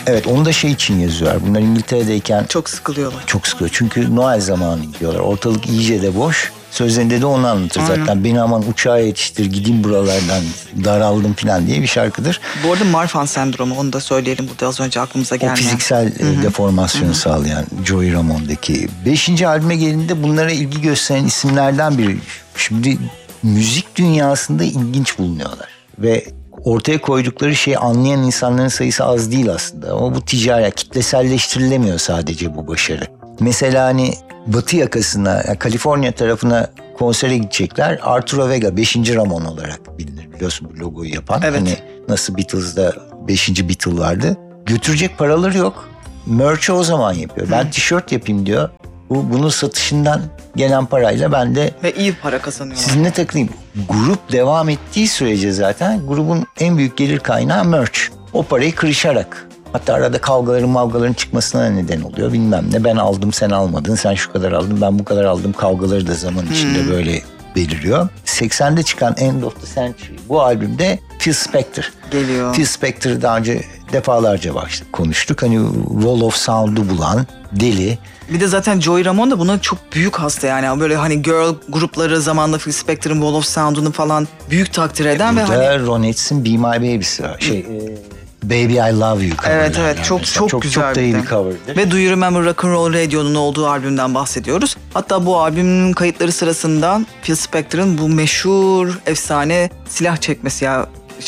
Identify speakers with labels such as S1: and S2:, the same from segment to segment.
S1: Evet, onu da şey için yazıyorlar. Bunlar İngiltere'deyken
S2: Çok sıkılıyorlar.
S1: çok sıkıyor. Çünkü Noel zamanı gidiyorlar. Ortalık iyice de boş. Sözlerinde de onu anlatır zaten. Beni aman uçağa yetiştir, gideyim buralardan, daraldım falan diye bir şarkıdır.
S2: Bu arada Marfan sendromu, onu da söyleyelim burada, az önce aklımıza gelmeyen.
S1: O fiziksel deformasyonu sağlayan Joey Ramon'daki. 5. albüme gelince bunlara ilgi gösteren isimlerden biri. Şimdi müzik dünyasında ilginç bulunuyorlar. Ve ortaya koydukları şeyi anlayan insanların sayısı az değil aslında. Ama bu ticari, kitleselleştirilemiyor sadece bu başarı. Mesela hani Batı yakasına, yani Kaliforniya tarafına konsere gidecekler. Arturo Vega 5. Ramon olarak bilinir. Biliyorsun bu logoyu yapan.
S2: Evet.
S1: Hani nasıl Beatles'da 5. Beatle vardı. Götürecek paraları yok. Merch'ı o zaman yapıyor. Ben tişört yapayım diyor. Bunun satışından gelen parayla ben de...
S2: Ve iyi para kazanıyorlar.
S1: Sizinle takılayım. Grup devam ettiği sürece zaten grubun en büyük gelir kaynağı merch. O parayı kırışarak. Hatta arada kavgaların çıkmasına neden oluyor, bilmem ne. Ben aldım, sen almadın, sen şu kadar aldın, ben bu kadar aldım kavgaları da zaman içinde böyle beliriyor. 80'de çıkan End of the Century, bu albümde Phil Spector
S2: geliyor.
S1: Phil Spector'ı daha önce defalarca konuştuk. Hani Wall of Sound'u bulan deli.
S2: Bir de zaten Joey Ramone da buna çok büyük hasta yani. Böyle hani girl grupları zamanında Phil Spector'ın Wall of Sound'unu falan büyük takdir eden ve
S1: burada
S2: hani...
S1: Ronettes'in Be My Baby'si var. Baby I Love You cover'lar.
S2: Evet çok güzel
S1: çok da iyi
S2: de.
S1: bir cover'dır.
S2: Ve Do You Remember Rock and Roll Radio'nun olduğu albümden bahsediyoruz. Hatta bu albümün kayıtları sırasında Phil Spector'ın bu meşhur efsane silah çekmesi ya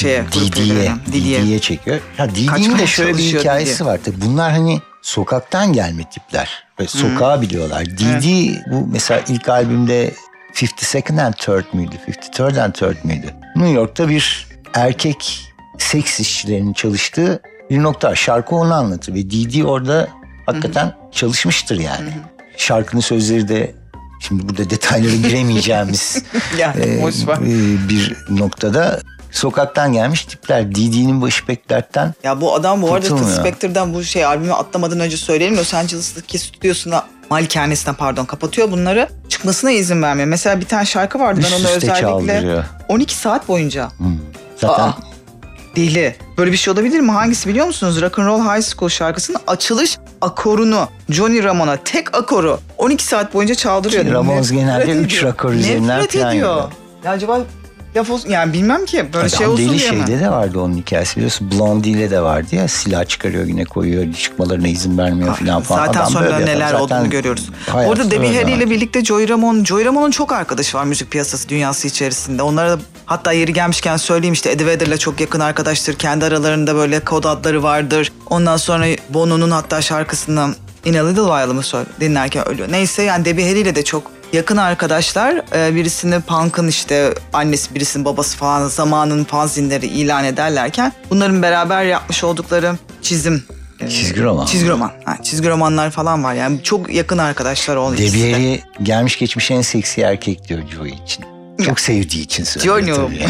S1: Didi'ye çekiyor. Ya Didi'nin de şöyle bir hikayesi var. Tabii bunlar hani sokaktan gelme tipler. Ve sokağı biliyorlar. Didi bu mesela ilk albümde 52nd and 3rd müydü? 53rd and 3rd müydü? New York'ta bir erkek seks işçilerinin çalıştığı bir nokta. Şarkı onu anlatır ve Didi orada hakikaten çalışmıştır yani. Şarkının sözleri de şimdi burada detaylara giremeyeceğimiz bir noktada sokaktan gelmiş tipler. Didi'nin başı pek dertten
S2: ya bu adam bu arada
S1: Phil
S2: Spector'dan bu albümü atlamadan önce söyleyelim. Los Angeles'taki stüdyosuna, malikanesine kapatıyor bunları. Çıkmasına izin vermiyor. Mesela bir tane şarkı vardı, ben onu özellikle
S1: çaldırıyor.
S2: 12 saat boyunca.
S1: Zaten
S2: deli. Böyle bir şey olabilir mi? Hangisi biliyor musunuz? Rock and Roll High School şarkısının açılış akorunu Johnny Ramone'a tek akoru 12 saat boyunca çaldırıyor.
S1: Ramones genelde 3 akor üzerinden falan
S2: ediyor. Ya acaba laf olsun yani, bilmem ki böyle
S1: adam
S2: şey olsun
S1: deli
S2: diye mi?
S1: şeyde de vardı onun hikayesi, biliyorsun. Blondie ile de vardı ya, silah çıkarıyor yine koyuyor, çıkmalarına izin vermiyor falan.
S2: Zaten
S1: adam
S2: sonra neler
S1: zaten
S2: olduğunu görüyoruz. Orada Debbie Harry ile birlikte Joey Ramone'un çok arkadaşı var müzik piyasası dünyası içerisinde. Onlara da hatta yeri gelmişken söyleyeyim, işte Eddie Vedder'la çok yakın arkadaştır. Kendi aralarında böyle kod adları vardır. Ondan sonra Bono'nun hatta şarkısından In a Little While'ı mı dinlerken ölüyor. Neyse yani Debbie Harry ile de çok yakın arkadaşlar. Birisini punk'ın işte annesi, birisinin babası falan zamanın fanzinleri ilan ederlerken bunların beraber yapmış oldukları çizgi romanlar falan var. Yani çok yakın arkadaşlar oldu.
S1: Debbie Harry gelmiş geçmiş en seksi erkek diyor Joey için. Çok sevdiği için söylüyor tabii.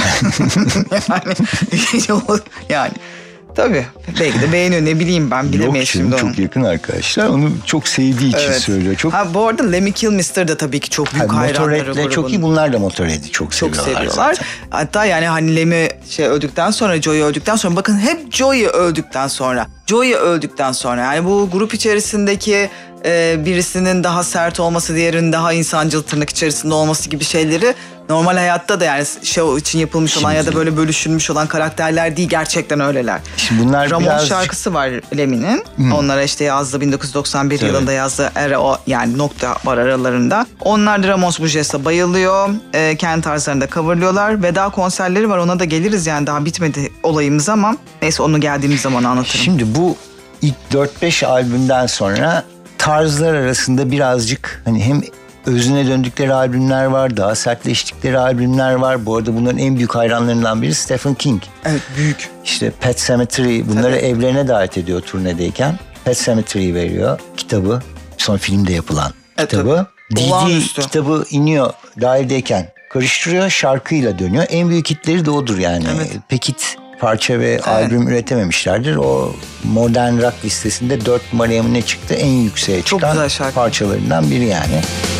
S2: Yani tabii belki de beğeniyor, ne bileyim ben, bilemeyiz şimdi onu.
S1: Çok yakın arkadaşlar, onu çok sevdiği için söylüyor.
S2: Bu arada Lemmy Kilmister de tabii ki çok büyük hayranları grubun.
S1: çok iyi, bunlar da Motorhead'i çok seviyorlar. Zaten.
S2: Hatta yani hani Lemmy öldükten sonra, Joey öldükten sonra, bakın hep Joey öldükten sonra yani bu grup içerisindeki birisinin daha sert olması, diğerinin daha insancıl tırnak içerisinde olması gibi şeyleri normal hayatta da yani show için yapılmış olan ya da böyle bölüşülmüş olan karakterler değil, gerçekten öyleler.
S1: Şimdi bunlar
S2: Ramon şarkısı var Lemmy'nin. Onlara işte yazdığı 1991 yılında yazdığı yani nokta var aralarında. Onlar da Ramones bu jeste bayılıyor. Kendi tarzlarında coverlıyorlar. Veda konserleri var, ona da geliriz yani, daha bitmedi olayımız ama neyse, onu geldiğimiz zaman anlatırım.
S1: Şimdi bu ilk 4-5 albümden sonra tarzlar arasında birazcık hani hem özüne döndükleri albümler var, daha sertleştikleri albümler var. Bu arada bunların en büyük hayranlarından biri Stephen King.
S2: Evet, büyük.
S1: İşte Pet Sematary, bunları evlerine davet ediyor turnedeyken. Pet Sematary veriyor kitabı. Son filmde yapılan kitabı. Didi kitabı iniyor dahildeyken karıştırıyor, şarkıyla dönüyor. En büyük hitleri de odur yani.
S2: Evet.
S1: Pekit parça ve albüm üretememişlerdir. O modern rock listesinde 4 numaraya mı ne çıktı? En yükseğe çıkan parçalarından biri yani.